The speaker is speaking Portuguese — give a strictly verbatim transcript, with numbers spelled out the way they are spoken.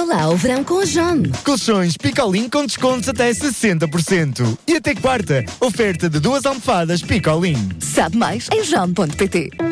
Chega lá o verão com a John. Colchões Picolin com descontos até sessenta por cento. E até quarta, oferta de duas almofadas Picolin. Sabe mais em john ponto pt.